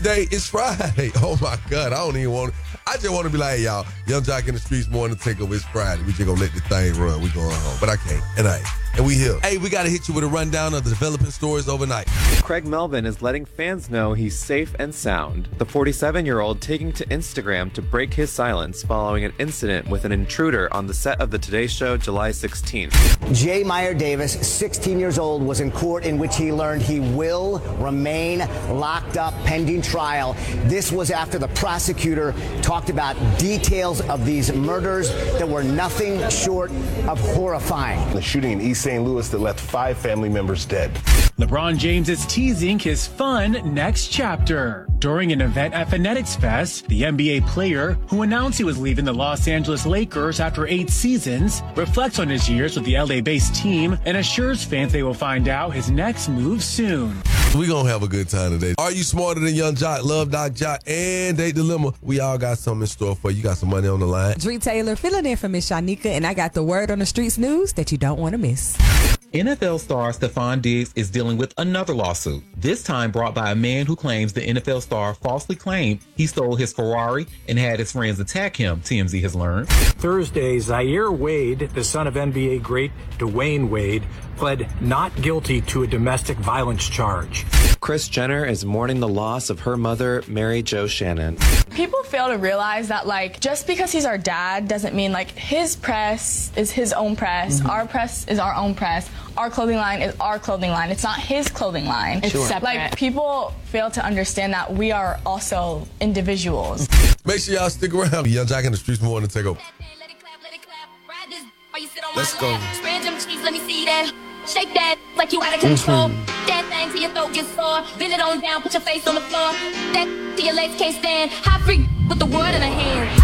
Day is Friday. Oh my God, I don't even want to. I just want to be like, hey, y'all, Young Jock in the streets morning to take over. It's Friday. We just gonna let the thing run. We going home, but I can't. And we here. Hey, we gotta hit you with a rundown of the developing stories overnight. Craig Melvin is letting fans know he's safe and sound. The 47-year-old taking to Instagram to break his silence following an incident with an intruder on the set of the Today Show July 16th. Jay Meyer Davis, 16 years old, was in court in which he learned he will remain locked up pending trial. This was after the prosecutor talked about details of these murders that were nothing short of horrifying. The shooting in East St. Louis that left 5 family members dead. LeBron James is teasing his fun next chapter. During an event at Phonetics Fest, the NBA player, who announced he was leaving the Los Angeles Lakers after 8 seasons, reflects on his years with the LA-based team and assures fans they will find out his next move soon. We gonna have a good time today. Are you smarter than Young Jock? Love Doc Jock and Date Dilemma. We all got something in store for you. You got some money on the line. Dree Taylor filling in for Miss Shanika, and I got the word on the streets news that you don't want to miss. NFL star Stephon Diggs is dealing with another lawsuit, this time brought by a man who claims the NFL star falsely claimed he stole his Ferrari and had his friends attack him, TMZ has learned. Thursday, Zaire Wade, the son of NBA great Dwayne Wade, pled not guilty to a domestic violence charge. Kris Jenner is mourning the loss of her mother, Mary Jo Shannon. People fail to realize that, just because he's our dad doesn't mean, his press is his own press, our press is our own press, our clothing line is our clothing line. It's not his clothing line. It's separate. People fail to understand that we are also individuals. Make sure y'all stick around. Young Jock in the streets morning to take over. Let's go. Spread them cheeks, let me see that. Shake that like you out of control. That thing till your throat gets sore. Bend it on down, put your face on the floor. That till your legs can't stand. Hot freak with the world in a hand.